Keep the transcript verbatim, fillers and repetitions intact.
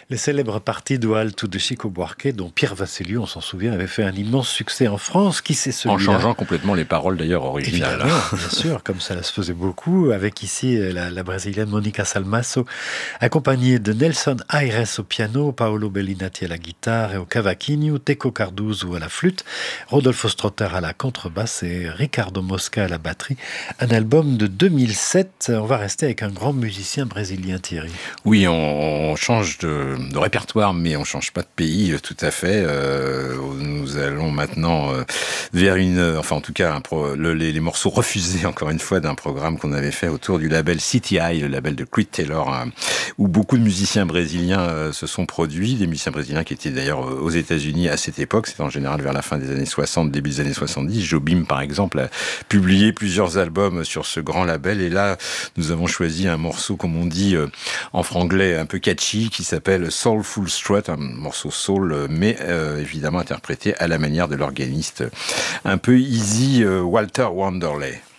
Les célèbres parties do Alto de Chico Buarque, dont Pierre Vassiliou, on s'en souvient, avait fait un immense succès en France. Qui c'est celui-là? En changeant complètement les paroles d'ailleurs originales. Évidemment, bien sûr, comme ça se faisait beaucoup, avec ici la, la brésilienne Monica Salmaso, accompagnée de Nelson Aires au piano, Paolo Bellinati à la guitare et au cavaquinho, Teco Cardozo à la flûte, Rodolfo Strotter à la contrebasse et Ricardo Mosca à la batterie. Un album de deux mille sept. On va rester avec un grand musicien brésilien, Thierry. Oui, on, on change de, de répertoire, mais on change pas de pays tout à fait. Euh, nous allons maintenant euh, vers une, enfin en tout cas un pro, le, les, les morceaux refusés encore une fois d'un programme qu'on avait fait autour du label C T I, le label de Creed Taylor, hein, où beaucoup de musiciens brésiliens euh, se sont produits, des musiciens brésiliens qui étaient d'ailleurs aux États-Unis à cette époque. C'était en général vers la fin des années soixante, début des années soixante-dix. Jobim par exemple a publié plusieurs albums sur ce grand label, et là nous avons choisi un morceau, comme on dit euh, en franglais, un peu catchy, qui s'appelle Soulful Strut, un morceau soul, mais euh, évidemment interprété à la manière de l'organiste un peu easy euh, Walter Wanderley.